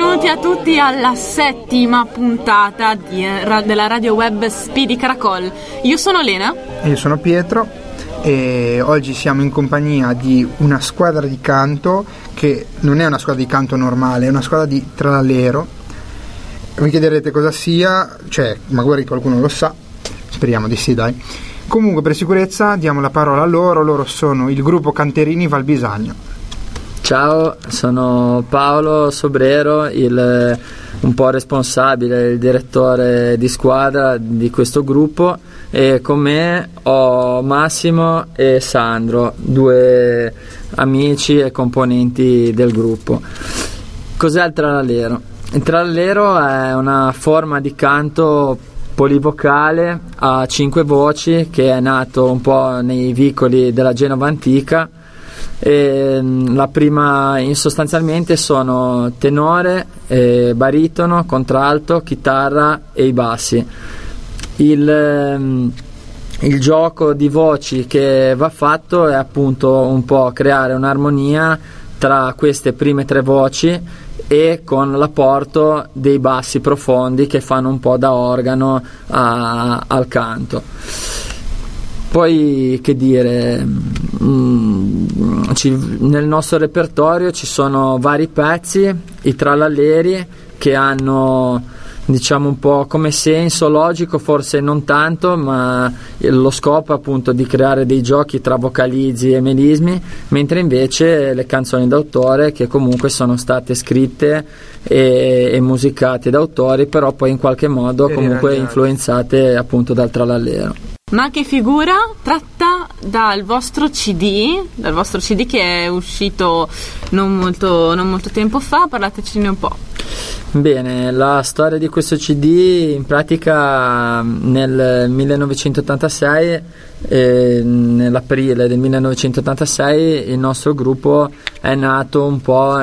benvenuti a tutti alla 7ª puntata della radio web Speedy Caracol. Io sono Lena. E io sono Pietro e oggi siamo in compagnia di una squadra di canto che non è una squadra di canto normale, è una squadra di trallero. Vi chiederete cosa sia, cioè magari qualcuno lo sa, speriamo di sì, dai. Comunque, per sicurezza diamo la parola a loro. Loro sono il gruppo Canterini Valbisagno. Ciao, sono Paolo Sobrero, un po' responsabile, il direttore di squadra di questo gruppo, e con me ho Massimo e Sandro, due amici e componenti del gruppo. Cos'è il trallero? Il trallero è una forma di canto polivocale a 5 voci che è nato un po' nei vicoli della Genova antica. E la prima sostanzialmente sono tenore, baritono, contralto, chitarra e i bassi. Il gioco di voci che va fatto è appunto un po' creare un'armonia tra queste prime 3 voci e con l'apporto dei bassi profondi che fanno un po' da organo al canto. Poi, che dire, nel nostro repertorio ci sono vari pezzi, i tralalleri, che hanno, diciamo, un po' come senso logico, forse non tanto, ma lo scopo è appunto di creare dei giochi tra vocalizzi e melismi, mentre invece le canzoni d'autore, che comunque sono state scritte e musicate da autori, però poi in qualche modo comunque influenzate appunto dal trallallero. Ma che figura tratta dal vostro CD che è uscito non molto tempo fa, parlatecene un po'. Bene, la storia di questo CD, in pratica nel 1986, nell'aprile del 1986, il nostro gruppo è nato un po'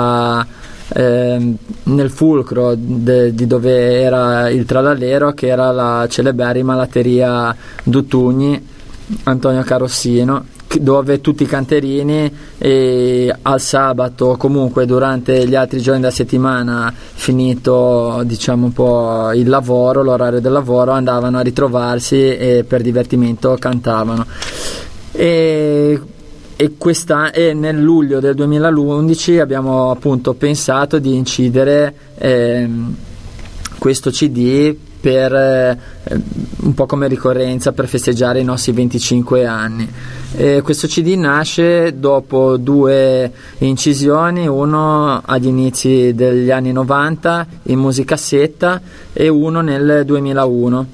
nel fulcro di dove era il trallallero, che era la celeberrima latteria Dutugni, Antonio Carossino, dove tutti i canterini al sabato o comunque durante gli altri giorni della settimana, finito diciamo un po' il lavoro, l'orario del lavoro, andavano a ritrovarsi e per divertimento cantavano. E nel luglio del 2011 abbiamo appunto pensato di incidere questo CD per un po' come ricorrenza, per festeggiare i nostri 25 anni. Questo CD nasce dopo 2 incisioni, uno agli inizi degli anni 90 in musicassetta e uno nel 2001.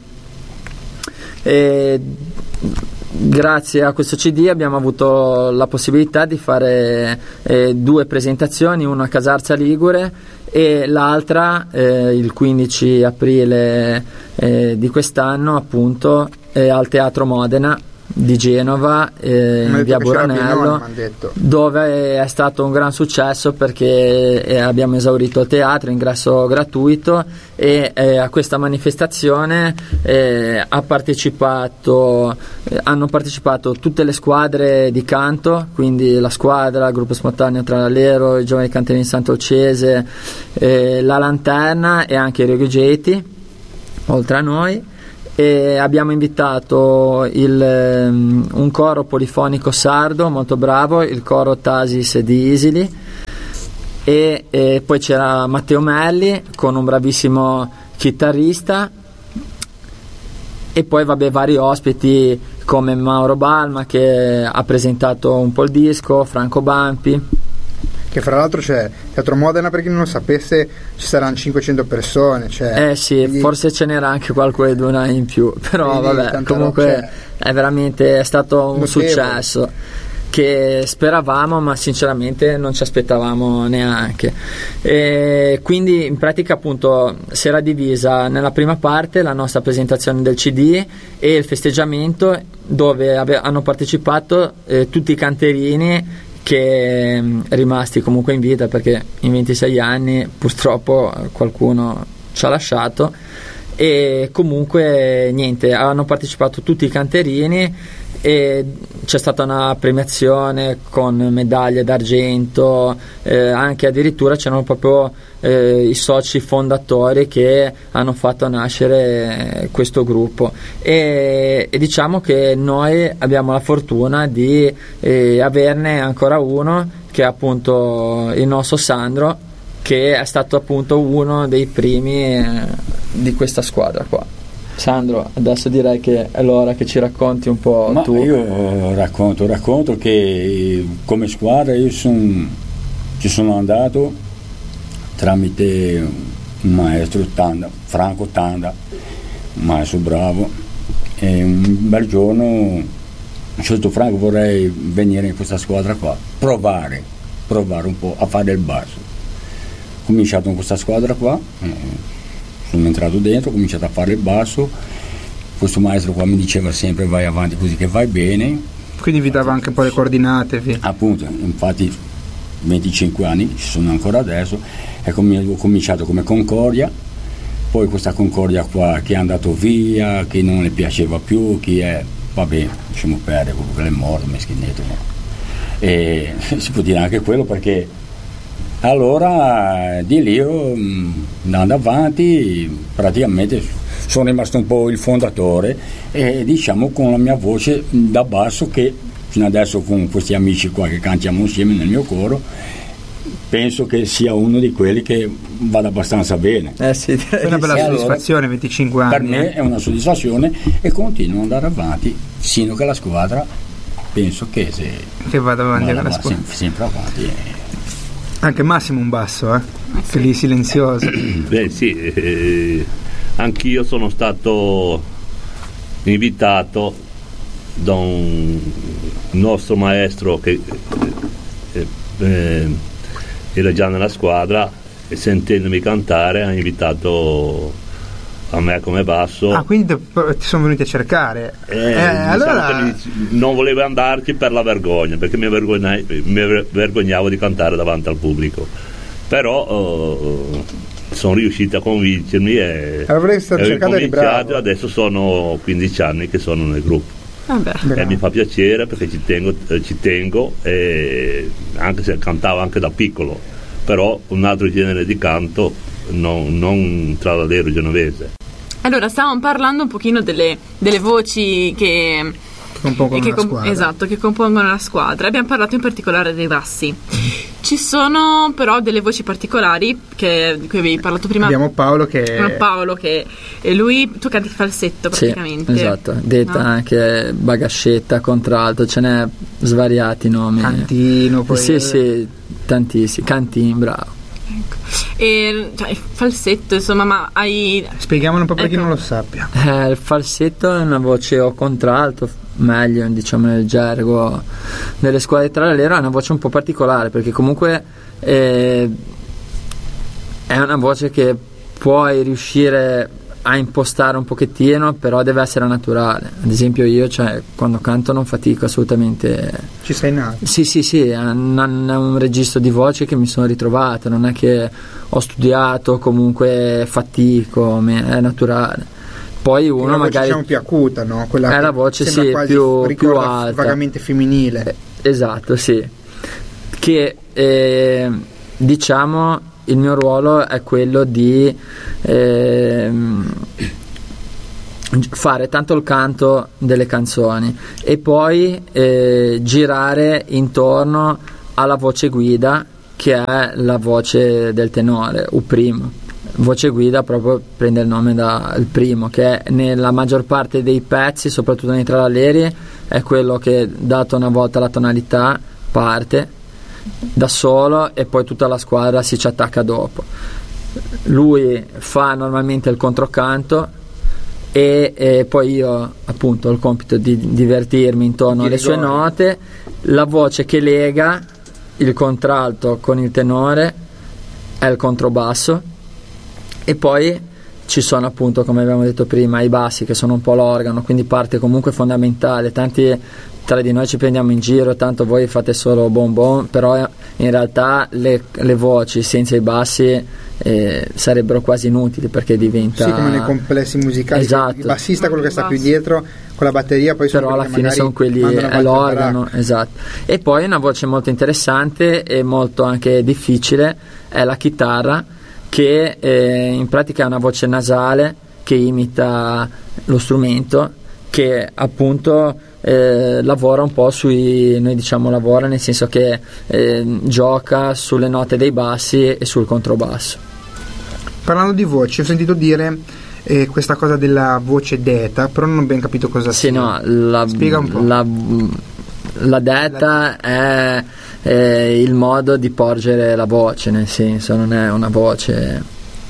Grazie a questo CD abbiamo avuto la possibilità di fare 2 presentazioni, una a Casarza Ligure e l'altra il 15 aprile di quest'anno appunto al Teatro Modena di Genova, in via Buranello, dove è stato un gran successo perché abbiamo esaurito il teatro, ingresso gratuito, e a questa manifestazione hanno partecipato tutte le squadre di canto, quindi la squadra, il gruppo spontaneo Trallallero, i giovani canterini Sant'Olcese, la Lanterna e anche i Regiogeti, oltre a noi. E abbiamo invitato un coro polifonico sardo molto bravo, il coro Tasis di Isili, e poi c'era Matteo Melli con un bravissimo chitarrista, e poi vari ospiti come Mauro Balma, che ha presentato un po' il disco, Franco Bampi, che fra l'altro c'è Teatro Modena, per chi non lo sapesse ci saranno 500 persone, sì, quindi forse ce n'era anche qualcuna in più, però vabbè, comunque è stato un successo che speravamo, ma sinceramente non ci aspettavamo neanche. E quindi in pratica appunto si era divisa nella prima parte la nostra presentazione del CD e il festeggiamento, dove hanno partecipato tutti i canterini che rimasti comunque in vita, perché in 26 anni purtroppo qualcuno ci ha lasciato, e comunque niente, hanno partecipato tutti i canterini e c'è stata una premiazione con medaglie d'argento, anche addirittura c'erano proprio i soci fondatori che hanno fatto nascere questo gruppo e diciamo che noi abbiamo la fortuna di averne ancora uno, che è appunto il nostro Sandro, che è stato appunto uno dei primi di questa squadra qua. Sandro, adesso direi che è l'ora che ci racconti un po'. Ma tu. Io racconto che come squadra ci sono andato tramite un maestro Franco Tanda, un maestro bravo, e un bel giorno ho detto: Franco, vorrei venire in questa squadra qua, provare un po' a fare il basso. Ho cominciato in questa squadra qua, sono entrato dentro, ho cominciato a fare il basso. Questo maestro qua mi diceva sempre: vai avanti così che vai bene. Quindi vi dava anche un po' le coordinate, Appunto, infatti 25 anni ci sono ancora adesso. Ho cominciato come Concordia, poi questa Concordia qua che è andato via, che non le piaceva più, vabbè, lasciamo perdere, quello che è morto, meschinetto, no? E si può dire anche quello, perché allora di lì andando avanti praticamente sono rimasto un po' il fondatore, e diciamo con la mia voce da basso, che fino adesso con questi amici qua che cantiamo insieme nel mio coro penso che sia uno di quelli che vada abbastanza bene. Sì, è una bella soddisfazione, 25 anni. Per me è una soddisfazione e continuo ad andare avanti sino che la squadra penso che vada avanti con la squadra. Sempre avanti. Anche Massimo un basso, che lì silenzioso. Beh sì, anch'io sono stato invitato da un nostro maestro che era già nella squadra, e sentendomi cantare ha invitato a me come basso. Quindi ti sono venuti a cercare. Allora non volevo andarci per la vergogna, perché mi vergognavo di cantare davanti al pubblico, però sono riuscito a convincermi e ho cominciato. Adesso sono 15 anni che sono nel gruppo. E mi fa piacere, perché ci tengo, e anche se cantavo anche da piccolo, però un altro genere di canto, non trallalero genovese. Allora, stavamo parlando un pochino delle voci che compongono la squadra. Abbiamo parlato in particolare dei bassi. Ci sono però delle voci particolari di cui avevi parlato prima. Abbiamo Paolo che lui, tu canti falsetto praticamente. Sì, esatto, detta anche bagascetta, contralto, ce n'è svariati nomi. Cantino, poi sì, tantissimi, cantin, bravo. Ecco. E il falsetto, insomma, ma spieghiamolo un po' per chi non lo sappia. Il falsetto è una voce o contralto, meglio diciamo nel gergo delle squadre trallalero, è una voce un po' particolare, perché comunque è una voce che puoi riuscire a impostare un pochettino, però deve essere naturale. Ad esempio io, quando canto non fatico assolutamente. Ci sei nato? Sì, è un registro di voce che mi sono ritrovato, non è che ho studiato, comunque fatico, è naturale. Poi uno la magari voce, più acuta, no? Quella è la voce più alta, vagamente femminile. Esatto, sì. Che diciamo il mio ruolo è quello di fare tanto il canto delle canzoni e poi girare intorno alla voce guida, che è la voce del tenore, o primo. Voce guida proprio prende il nome dal primo, che nella maggior parte dei pezzi, soprattutto nei tralalleri, è quello che, dato una volta la tonalità, parte da solo e poi tutta la squadra si ci attacca dopo. Lui fa normalmente il controcanto e poi io appunto ho il compito di divertirmi intorno alle sue note. La voce che lega il contralto con il tenore è il controbasso, e poi ci sono appunto, come abbiamo detto prima, i bassi, che sono un po' l'organo, quindi parte comunque fondamentale. Tanti tra di noi ci prendiamo in giro, tanto voi fate solo bonbon, però in realtà le voci senza i bassi sarebbero quasi inutili, perché diventa... Sì, come nei complessi musicali, esatto. Il bassista, quello che sta più dietro con la batteria, poi però alla fine sono quelli, è l'organo, esatto. E poi una voce molto interessante e molto anche difficile è la chitarra, che in pratica è una voce nasale che imita lo strumento, che appunto lavora un po' noi diciamo lavora nel senso che gioca sulle note dei bassi e sul controbasso. Parlando di voci, ho sentito dire questa cosa della voce deta, però non ho ben capito cosa sia. Sì, no, spiega un po'. La deta è il modo di porgere la voce, nel senso non è una voce,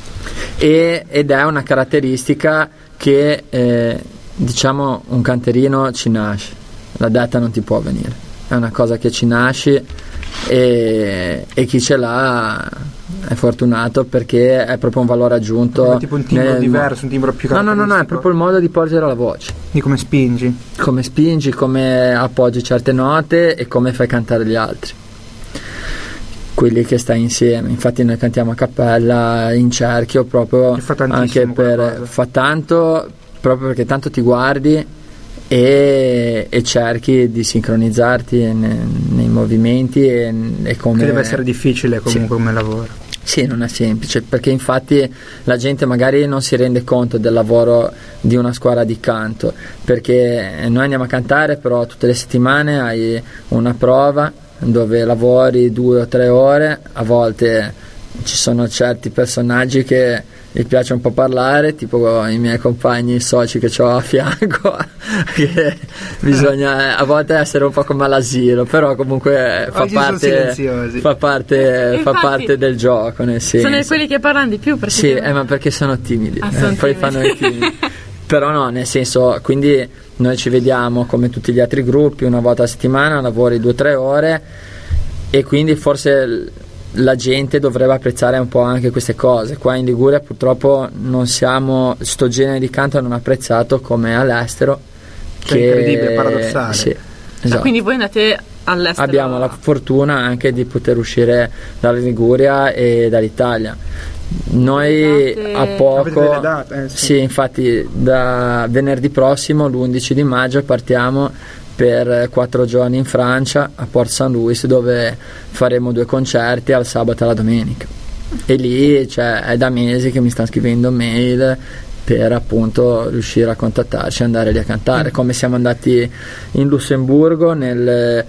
ed è una caratteristica che diciamo un canterino ci nasce, la detta non ti può venire, è una cosa che ci nasce, e chi ce l'ha è fortunato, perché è proprio un valore aggiunto. È tipo un timbro diverso, un timbro più caratteristico. No, è proprio il modo di porgere la voce, di come spingi, come appoggi certe note e come fai cantare gli altri, quelli che stai insieme. Infatti noi cantiamo a cappella in cerchio proprio anche fa tanto proprio perché tanto ti guardi e cerchi di sincronizzarti nei movimenti e come... Che deve essere difficile comunque come lavoro. Sì, non è semplice, perché infatti la gente magari non si rende conto del lavoro di una squadra di canto, perché noi andiamo a cantare, però tutte le settimane hai una prova dove lavori 2 o 3 ore, a volte ci sono certi personaggi che mi piace un po' parlare, tipo i miei compagni, i soci che ho a fianco, che bisogna a volte essere un po' come all'asilo, però comunque fa parte del gioco, nel senso. Sono quelli che parlano di più, perché sì, ma perché sono timidi, poi fanno i timidi. Però no, nel senso, quindi noi ci vediamo come tutti gli altri gruppi una volta a settimana, lavori 2-3 ore, e quindi forse la gente dovrebbe apprezzare un po' anche queste cose. Qua in Liguria purtroppo non siamo, sto genere di canto non apprezzato come all'estero, che è incredibile, paradossale. Sì, esatto. Quindi voi andate all'estero? Abbiamo la fortuna anche di poter uscire dalla Liguria e dall'Italia. Noi a poco sì, infatti da venerdì prossimo, l'11 di maggio, partiamo per 4 giorni in Francia, a Port St. Louis, dove faremo 2 concerti al sabato e alla domenica, e lì è da mesi che mi stanno scrivendo mail per appunto riuscire a contattarci e andare lì a cantare, come siamo andati in Lussemburgo nel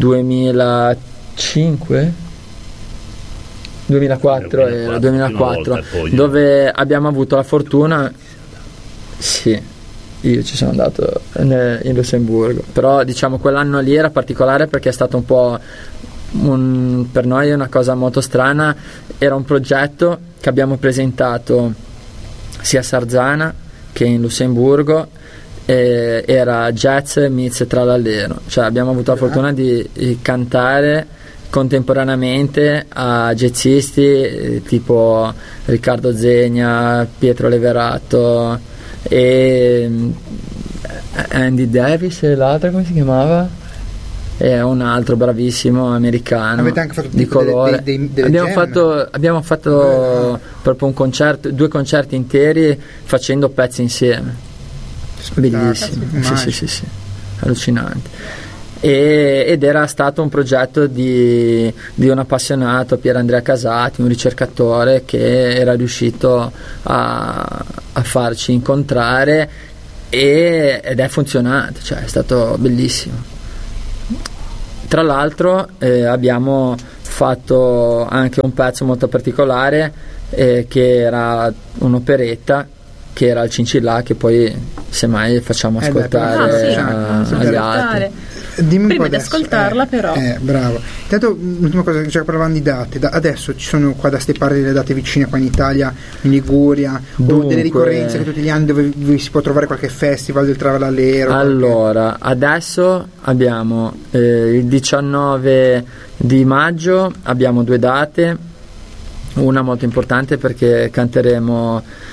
2004, dove abbiamo avuto la fortuna, sì, io ci sono andato in Lussemburgo, però diciamo quell'anno lì era particolare perché è stato un po' per noi una cosa molto strana. Era un progetto che abbiamo presentato sia a Sarzana che in Lussemburgo, era jazz meets trallallero, cioè abbiamo avuto la fortuna di cantare contemporaneamente a jazzisti tipo Riccardo Zegna, Pietro Leverato e Andy Davis, e l'altra come si chiamava? E un altro bravissimo americano. Avete anche fatto di colore. Abbiamo fatto proprio un concerto, 2 concerti interi facendo pezzi insieme. Bellissimo. Sì, allucinante. Ed era stato un progetto di un appassionato, Pier Andrea Casati, un ricercatore che era riuscito a farci incontrare, ed è funzionato, cioè è stato bellissimo. Tra l'altro abbiamo fatto anche un pezzo molto particolare, che era un'operetta, che era il Cincillà, che poi semmai facciamo ascoltare agli altri. Dimmi prima di ascoltarla però bravo. Intanto l'ultima cosa, già parlavamo di date, adesso ci sono qua da ste parti delle date vicine qua in Italia, in Liguria, o delle ricorrenze che tutti gli anni dove si può trovare qualche festival del trallallero? Allora adesso abbiamo il 19 di maggio abbiamo 2 date, una molto importante perché canteremo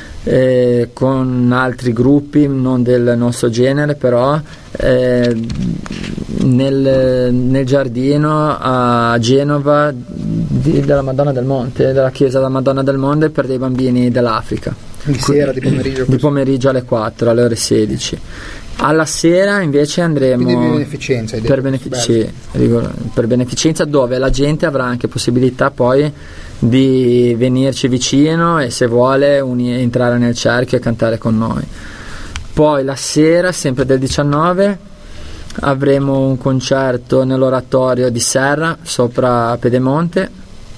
con altri gruppi non del nostro genere, però nel giardino a Genova della Madonna del Monte, della chiesa della Madonna del Monte, per dei bambini dell'Africa. Di sera, di pomeriggio? Di pomeriggio alle 4, alle ore 16. Alla sera invece andremo per beneficenza, dove la gente avrà anche possibilità poi di venirci vicino e, se vuole, entrare nel cerchio e cantare con noi. Poi la sera, sempre del 19, avremo un concerto nell'oratorio di Serra sopra Pedemonte,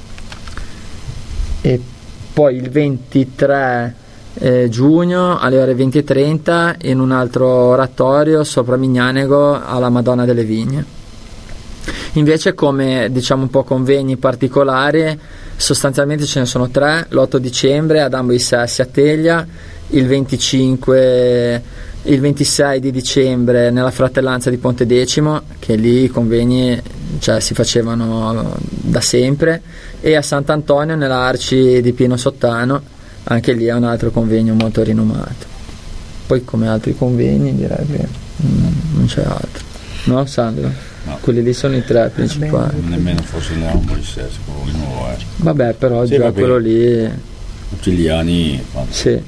e poi il 23 giugno alle ore 20:30 in un altro oratorio sopra Mignanego alla Madonna delle Vigne. Invece, come diciamo un po' convegni particolari, sostanzialmente ce ne sono 3: l'8 dicembre ad Ambo di Sessi a Teglia, il 26 di dicembre nella Fratellanza di Pontedecimo, che lì i convegni si facevano da sempre, e a Sant'Antonio nell'Arci di Pino Sottano, anche lì è un altro convegno molto rinomato. Poi, come altri convegni, direi che non c'è altro, no Sandro? No. Quelli lì sono i 3 principali. Nemmeno fosse l'Ambo di Sessi, nuovo. Vabbè, però sì, già quello lì tutti gli anni sì.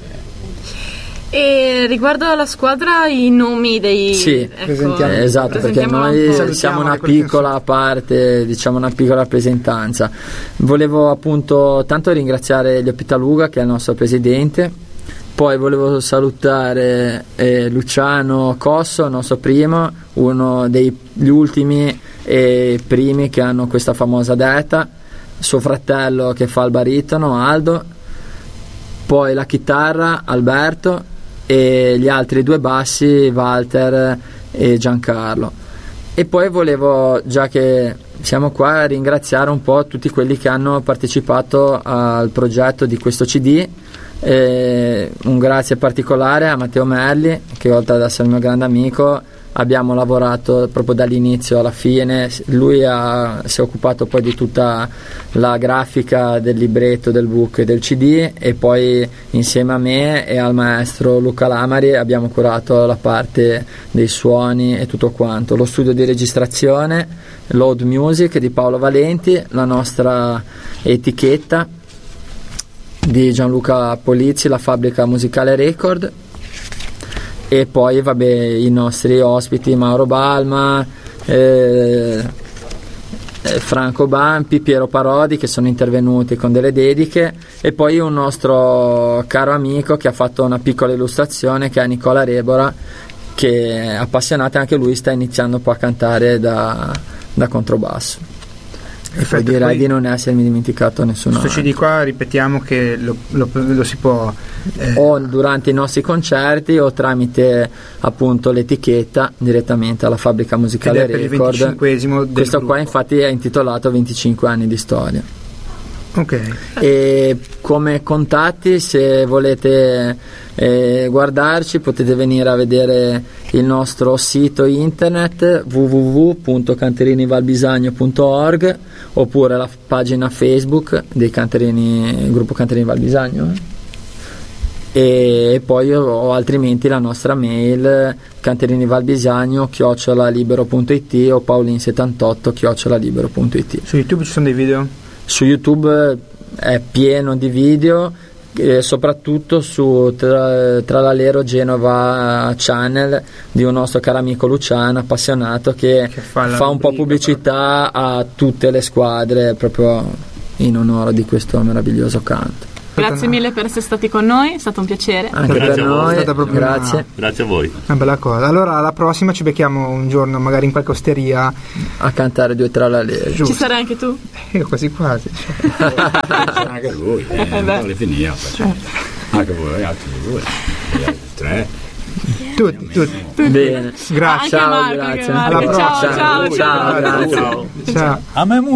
E riguardo alla squadra, i nomi dei... Sì, esatto, perché noi siamo una piccola parte, diciamo una piccola rappresentanza. Volevo appunto tanto ringraziare Leo Pitaluga, che è il nostro presidente, poi volevo salutare Luciano Cosso, il nostro primo, uno degli ultimi e primi che hanno questa famosa detta, suo fratello che fa il baritono, Aldo, poi la chitarra, Alberto, e gli altri 2 bassi, Walter e Giancarlo. E poi volevo, già che siamo qua, ringraziare un po' tutti quelli che hanno partecipato al progetto di questo CD. Un grazie particolare a Matteo Merli, che oltre ad essere il mio grande amico abbiamo lavorato proprio dall'inizio alla fine. Lui si è occupato poi di tutta la grafica del libretto, del book e del CD, e poi insieme a me e al maestro Luca Lamari abbiamo curato la parte dei suoni e tutto quanto, lo studio di registrazione, Load Music di Paolo Valenti, la nostra etichetta di Gianluca Polizzi, la Fabbrica Musicale Record, e poi i nostri ospiti Mauro Balma, Franco Bampi, Piero Parodi, che sono intervenuti con delle dediche, e poi un nostro caro amico che ha fatto una piccola illustrazione, che è Nicola Rebora, che è appassionato, anche lui sta iniziando un po' a cantare da controbasso. E poi direi di non essermi dimenticato nessuno. Questo CD qua, ripetiamo che lo si può o durante i nostri concerti o tramite appunto l'etichetta direttamente alla Fabbrica Musicale Record. Il 25esimo del questo gruppo. Qua infatti è intitolato 25 anni di storia. Ok. E come contatti, se volete guardarci, potete venire a vedere il nostro sito internet www.canterinivalbisagno.org, oppure la pagina Facebook dei Canterini, gruppo Canterini Valbisagno, e poi o altrimenti la nostra mail canterinivalbisagno@libero.it o paolin78@libero.it. Su YouTube ci sono dei video? Su YouTube è pieno di video, soprattutto su Tralalero Genova Channel di un nostro caro amico Luciano, appassionato, che fa un po' pubblicità a tutte le squadre proprio in onore di questo meraviglioso canto. Grazie mille per essere stati con noi, è stato un piacere. Anche Grazie per a voi. noi, È stata proprio grazie. Grazie a voi. Una bella cosa. Allora alla prossima ci becchiamo un giorno, magari in qualche osteria, A cantare 2 Tralalero. giusto. Ci sarai anche tu? Quasi quasi. Anche lui, non le finiva. Anche voi, altri 2, 3. Tutti. Bene. Grazie. Anche Marco, grazie. anche Marco. Alla Ciao, prossima. ciao, ciao. Ciao, grazie. Ciao. A me